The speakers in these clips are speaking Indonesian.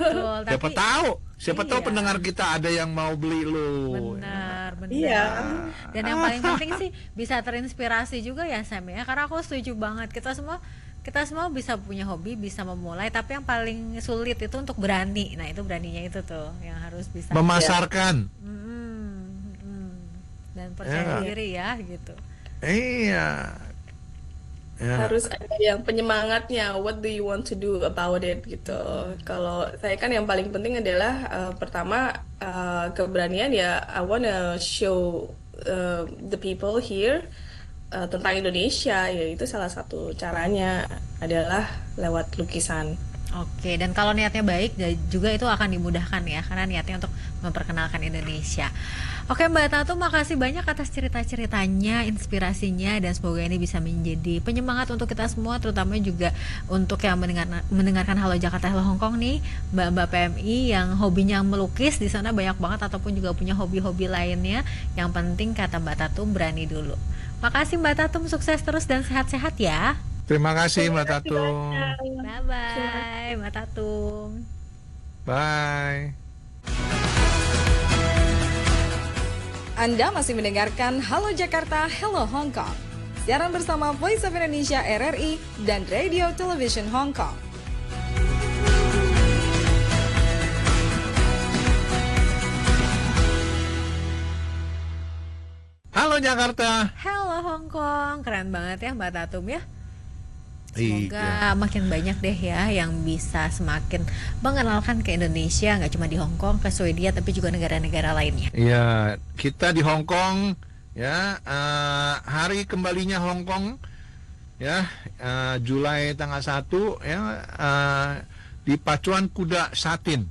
Betul, Siapa tapi tahu, siapa tahu iya. pendengar kita ada yang mau beli lu. Benar, Iya. benar. Dan yang paling penting sih bisa terinspirasi juga ya Sam ya. Karena aku setuju banget kita semua bisa punya hobi, bisa memulai, tapi yang paling sulit itu untuk berani. Nah, itu beraninya itu tuh yang harus bisa. Memasarkan. Mm, mm. Dan Ya percaya nggak? diri ya gitu. Iya. Ya. Harus ada yang penyemangatnya. What do you want to do about it gitu. Kalau saya kan yang paling penting adalah pertama keberanian ya. I wanna show the people here tentang Indonesia. Ya itu salah satu caranya adalah lewat lukisan. Oke, dan kalau niatnya baik juga itu akan dimudahkan ya, karena niatnya untuk memperkenalkan Indonesia. Oke Mbak Tatu, makasih banyak atas cerita-ceritanya, inspirasinya, dan semoga ini bisa menjadi penyemangat untuk kita semua, terutama juga untuk yang mendengarkan Halo Jakarta, Halo Hongkong nih, Mbak-mbak PMI yang hobinya melukis di sana banyak banget, ataupun juga punya hobi-hobi lainnya. Yang penting kata Mbak Tatu berani dulu. Makasih Mbak Tatum, sukses terus dan sehat-sehat ya. Terima kasih Mbak Tatum. Bye-bye Mbak Tatum. Bye. Anda masih mendengarkan Halo Jakarta, Halo Hong Kong. Siaran bersama Voice of Indonesia RRI dan Radio Television Hong Kong. Halo Jakarta. Halo Hong Kong, keren banget ya Mbak Tatum ya. Semoga Iya. makin banyak deh ya yang bisa semakin mengenalkan ke Indonesia, nggak cuma di Hong Kong, ke Swedia, tapi juga negara-negara lainnya. Iya, kita di Hong Kong ya, hari kembalinya Hong Kong ya, Julai tanggal 1 ya, di Pacuan Kuda Satin.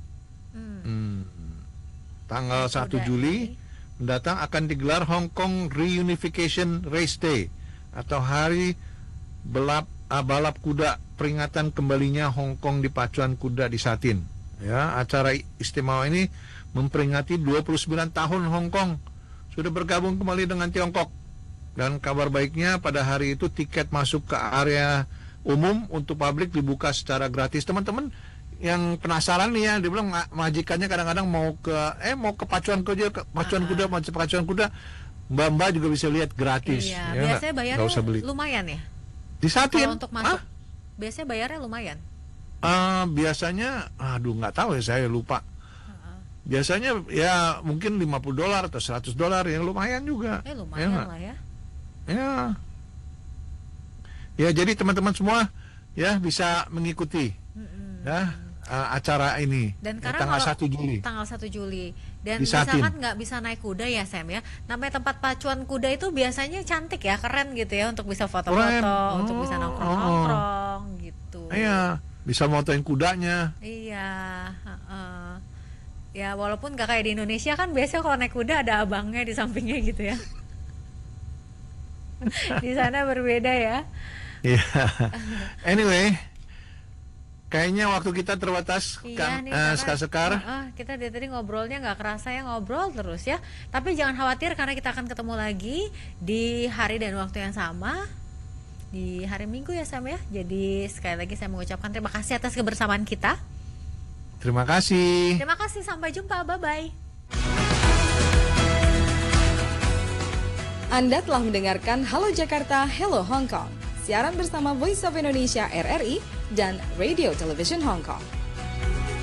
Tanggal 1 Kuda Juli ini. mendatang akan digelar Hong Kong Reunification Race Day atau hari balap kuda peringatan kembalinya Hong Kong di Pacuan Kuda di Satin. Ya, acara istimewa ini memperingati 29 tahun Hong Kong sudah bergabung kembali dengan Tiongkok. Dan kabar baiknya pada hari itu tiket masuk ke area umum untuk publik dibuka secara gratis. Teman-teman yang penasaran nih ya, dia bilang majikannya kadang-kadang mau ke Pacuan Kuda, Pacuan Kuda, Mbak-mbak juga bisa lihat gratis. Iya, Ya, biasanya nggak usah beli. bayarnya lumayan ya. Di Satin. Kalau untuk masuk, biasanya bayarnya lumayan. Biasanya, aduh nggak tahu ya, saya lupa. Biasanya ya mungkin $50 atau $100 yang lumayan juga. Lumayan Ya, lah ya. ya. Ya, jadi teman-teman semua ya bisa mengikuti ya acara ini Dan ya, karena tanggal kalau 1 Juli. Tanggal 1 Juli. Dan Di Satin. misalkan nggak bisa naik kuda ya Sam ya. Namanya tempat pacuan kuda itu biasanya cantik ya, keren gitu ya, untuk bisa Keren. foto-foto, untuk bisa nongkrong-nongkrong gitu. Iya, bisa motoin kudanya. Iya, heeh. Ya walaupun gak kayak di Indonesia kan biasanya kalau naik kuda ada abangnya di sampingnya gitu ya. Di sana berbeda ya. Iya. Anyway, kayaknya waktu kita terbatas kan, Nih, karena, Sekar. kita dari tadi ngobrolnya nggak kerasa ya, ngobrol terus ya. Tapi jangan khawatir karena kita akan ketemu lagi di hari dan waktu yang sama di hari Minggu ya Sam ya. Jadi sekali lagi saya mengucapkan terima kasih atas kebersamaan kita. Terima kasih. Terima kasih, sampai jumpa, bye bye. Anda telah mendengarkan Halo Jakarta, Hello Hong Kong. Siaran bersama Voice of Indonesia RRI dan Radio Television Hong Kong.